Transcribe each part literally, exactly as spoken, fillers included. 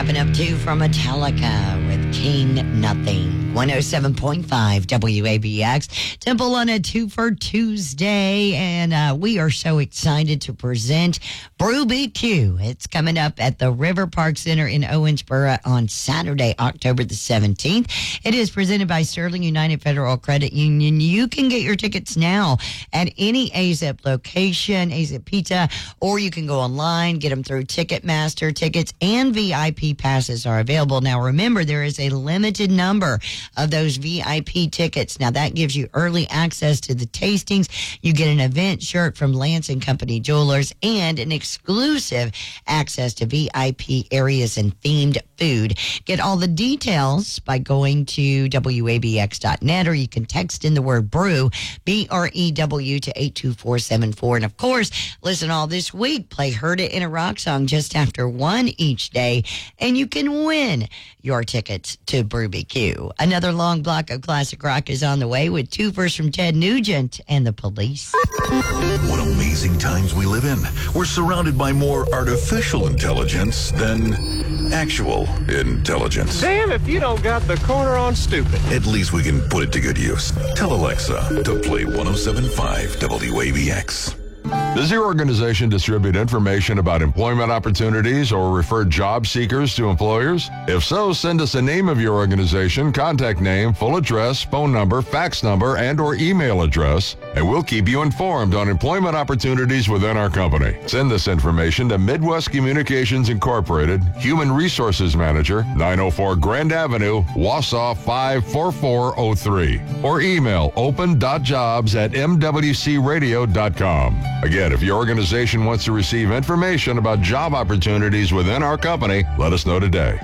wrapping up two from Metallica with King Nothing. one oh seven point five W A B X. Temple on a two for Tuesday. And uh, we are so excited to present Brew B Q. It's coming up at the River Park Center in Owensboro on Saturday, October the seventeenth. It is presented by Sterling United Federal Credit Union. You can get your tickets now at any A Z I P location, A Z I P Pizza, or you can go online, get them through Ticketmaster. Tickets and V I P passes are available. Now, remember, there is a limited number of those V I P tickets. Now, that gives you early access to the tastings. You get an event shirt from Lance and Company Jewelers and an exclusive access to V I P areas and themed food. Get all the details by going to W A B X dot net, or you can text in the word brew, B R E W, to eight two four seven four. And of course, listen all this week. Play Heard It in a Rock Song just after one each day, and you can win your tickets to Brew B Q. Another long block of classic rock is on the way with two verses from Ted Nugent and the Police. What amazing times we live in. We're surrounded by more artificial intelligence than actual intelligence. Damn if you don't got the corner on stupid. At least we can put it to good use. Tell Alexa to play one oh seven point five W A B X. Does your organization distribute information about employment opportunities or refer job seekers to employers? If so, send us a name of your organization, contact name, full address, phone number, fax number, and or email address, and we'll keep you informed on employment opportunities within our company. Send this information to Midwest Communications Incorporated, Human Resources Manager, nine oh four Grand Avenue, Wausau five four four oh three, or email open dot jobs at m w c radio dot com. Again, if your organization wants to receive information about job opportunities within our company, let us know today.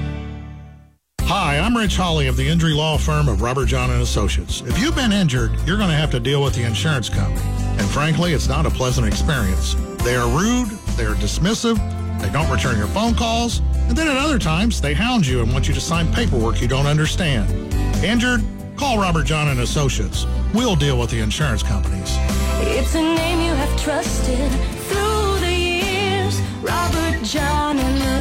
Hi, I'm Rich Hawley of the injury law firm of Robert John and Associates. If you've been injured, you're going to have to deal with the insurance company. And frankly, it's not a pleasant experience. They are rude, they are dismissive, they don't return your phone calls, and then at other times, they hound you and want you to sign paperwork you don't understand. Injured? Call Robert John and Associates. We'll deal with the insurance companies. It's a name you have trusted through the years. Robert John and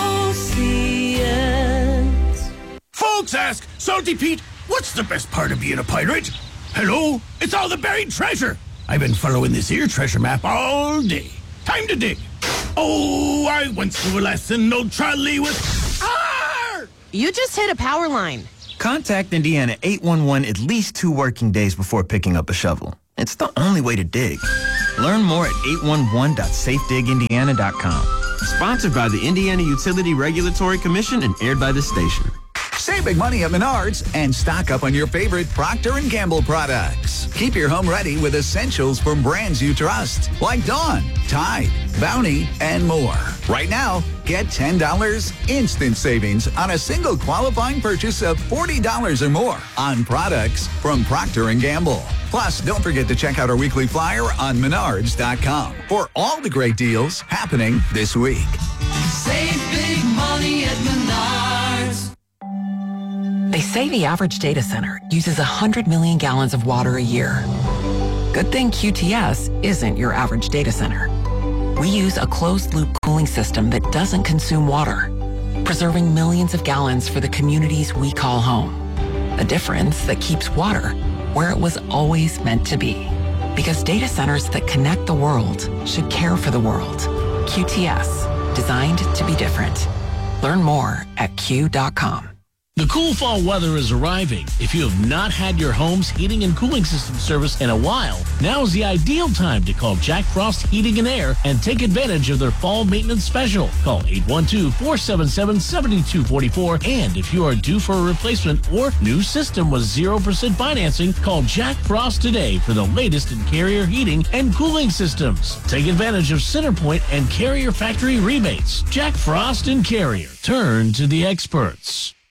Associates. Folks ask, Salty Pete, what's the best part of being a pirate? Hello? It's all the buried treasure. I've been following this here treasure map all day. Time to dig. Oh, I went through a lesson, no trolley with... Arr! You just hit a power line. Contact Indiana eight one one at least two working days before picking up a shovel. It's the only way to dig. Learn more at eight one one dot safe dig indiana dot com. Sponsored by the Indiana Utility Regulatory Commission and aired by this station. Save big money at Menards and stock up on your favorite Procter and Gamble products. Keep your home ready with essentials from brands you trust, like Dawn, Tide, Bounty, and more. Right now, get ten dollars instant savings on a single qualifying purchase of forty dollars or more on products from Procter and Gamble. Plus, don't forget to check out our weekly flyer on menards dot com for all the great deals happening this week. Save big money at Menards. They say the average data center uses one hundred million gallons of water a year. Good thing Q T S isn't your average data center. We use a closed-loop cooling system that doesn't consume water, preserving millions of gallons for the communities we call home. A difference that keeps water where it was always meant to be. Because data centers that connect the world should care for the world. Q T S, designed to be different. Learn more at Q dot com. The cool fall weather is arriving. If you have not had your home's heating and cooling system service in a while, now is the ideal time to call Jack Frost Heating and Air and take advantage of their fall maintenance special. Call eight one two, four seven seven, seven two four four, and if you are due for a replacement or new system with zero percent financing, call Jack Frost today for the latest in Carrier heating and cooling systems. Take advantage of Centerpoint and Carrier factory rebates. Jack Frost and Carrier. Turn to the experts.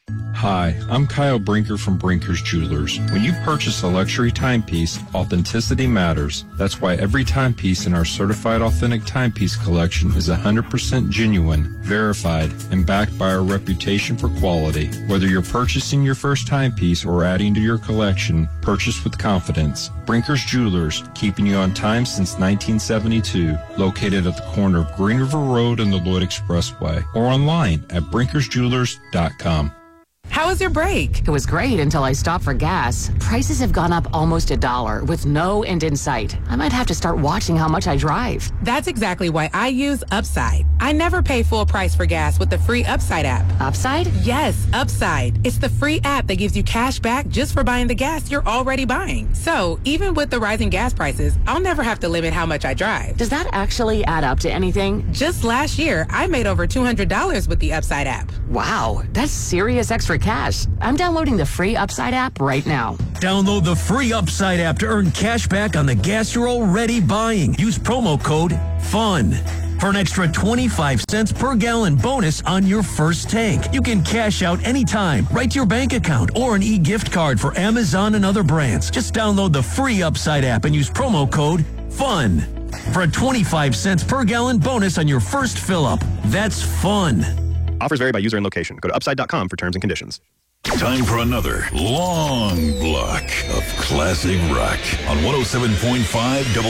Hi, I'm Kyle Brinker from Brinker's Jewelers. When you purchase a luxury timepiece, authenticity matters. That's why every timepiece in our certified authentic timepiece collection is one hundred percent genuine, verified, and backed by our reputation for quality. Whether you're purchasing your first timepiece or adding to your collection, purchase with confidence. Brinker's Jewelers, keeping you on time since nineteen seventy-two. Located at the corner of Green River Road and the Lloyd Expressway. Or online at brinkers jewelers dot com. How was your break? It was great until I stopped for gas. Prices have gone up almost a dollar with no end in sight. I might have to start watching how much I drive. That's exactly why I use Upside. I never pay full price for gas with the free Upside app. Upside? Yes, Upside. It's the free app that gives you cash back just for buying the gas you're already buying. So even with the rising gas prices, I'll never have to limit how much I drive. Does that actually add up to anything? Just last year, I made over two hundred dollars with the Upside app. Wow, that's serious extra cash. I'm downloading the free Upside app right now. Download the free Upside app to earn cash back on the gas you're already buying. Use promo code FUN for an extra twenty-five cents per gallon bonus on your first tank. You can cash out anytime, right to your bank account, or an e-gift card for Amazon and other brands. Just download the free Upside app and use promo code FUN for a twenty-five cents per gallon bonus on your first fill-up. That's fun. Offers vary by user and location. Go to upside dot com for terms and conditions. Time for another long block of classic rock on one oh seven point five